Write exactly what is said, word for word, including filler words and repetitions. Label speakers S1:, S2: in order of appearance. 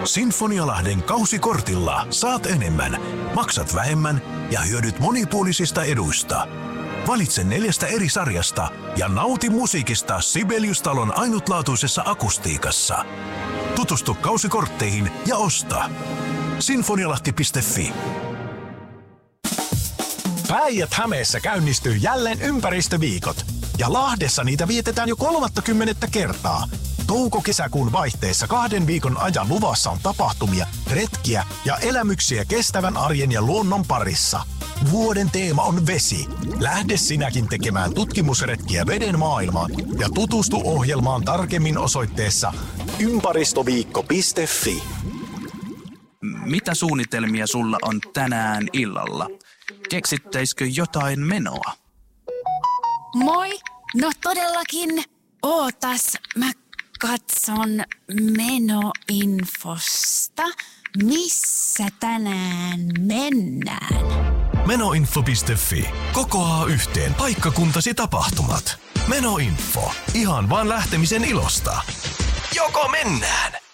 S1: Sinfonialahden kausikortilla saat enemmän, maksat vähemmän ja hyödyt monipuolisista eduista. Valitse neljästä eri sarjasta ja nauti musiikista Sibelius-talon ainutlaatuisessa akustiikassa. Tutustu kausikortteihin ja osta. Sinfonialahti piste fi.
S2: Päijät-Hämeessä käynnistyy jälleen ympäristöviikot. Ja Lahdessa niitä vietetään jo kolmattakymmenettä kertaa. Touko-kesäkuun vaihteessa kahden viikon ajan luvassa on tapahtumia, retkiä ja elämyksiä kestävän arjen ja luonnon parissa. Vuoden teema on vesi. Lähde sinäkin tekemään tutkimusretkiä veden maailmaan ja tutustu ohjelmaan tarkemmin osoitteessa ympäristöviikko piste fi.
S3: Mitä suunnitelmia sulla on tänään illalla? Keksittäisikö jotain menoa?
S4: Moi! No todellakin. Ootas, mä katson menoinfosta. Missä tänään mennään?
S1: Menoinfo piste fi. Kokoaa yhteen paikkakuntasi tapahtumat. Menoinfo. Ihan vaan lähtemisen ilosta. Joko mennään?